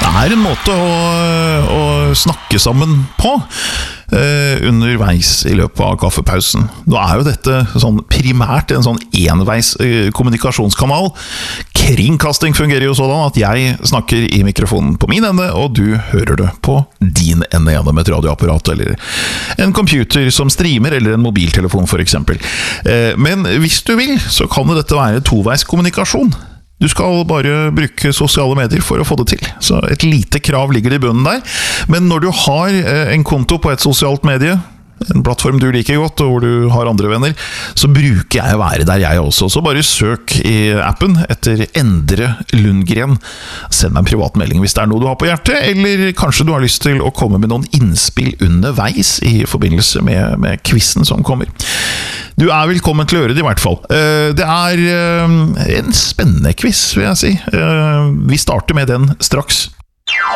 er en måte å snakke sammen på underveis i løpet av kaffepausen. Nå er jo dette sånn primært en sånn enveis kommunikasjonskanal. Kringkasting fungerer jo sådan at jeg snakker i mikrofonen på min ende, og du hører det på din ende gjennom et radioapparat, eller en computer som streamer, eller en mobiltelefon for eksempel. Men hvis du vil, så kan dette være toveis kommunikasjon. Du skal bare bruke sosiale medier for å få det til. Så et lite krav ligger i bunnen der. Men når du har en konto på et sosialt medie, en plattform du liker godt, og hvor du har andre venner, så bruker jeg å være der jeg også. Så bare søk i appen etter Endre Lundgren. Send meg en privat melding hvis det er noe du har på hjertet, eller kanskje du har lyst til å komme med noen innspill underveis i forbindelse med quizen som kommer. Du er velkommen til å gjøre det i hvert fall. Det er en spennende quiz, vil jeg si. Vi starter med den straks.